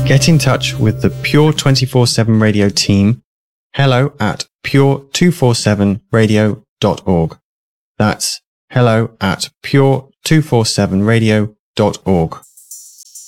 Get in touch with the Pure 24/7 Radio team. Hello at pure247radio.org. That's hello at pure247radio.org.